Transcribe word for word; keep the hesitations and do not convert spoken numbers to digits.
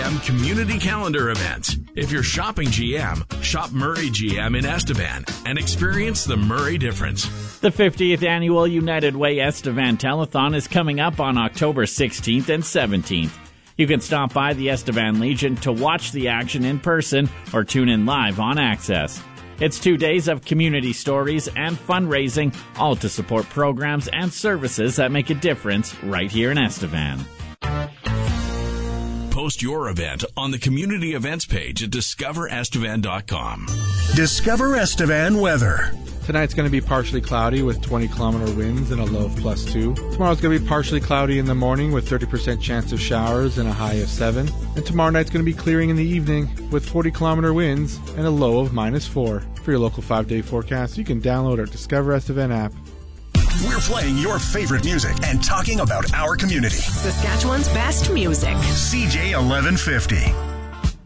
M Community Calendar events. If you're shopping G M, shop Murray G M in Estevan and experience the Murray difference. The fiftieth Annual United Way Estevan Telethon is coming up on October sixteenth and seventeenth. You can stop by the Estevan Legion to watch the action in person or tune in live on Access. It's two days of community stories and fundraising, all to support programs and services that make a difference right here in Estevan. Post your event on the community events page at discover estevan dot com. Discover Estevan weather. Tonight's going to be partially cloudy with twenty kilometer winds and a low of plus two. Tomorrow's going to be partially cloudy in the morning with thirty percent chance of showers and a high of seven. And tomorrow night's going to be clearing in the evening with forty kilometer winds and a low of minus four. For your local five-day forecast, you can download our Discover Estevan app. We're playing your favorite music and talking about our community. Saskatchewan's best music. C J eleven fifty.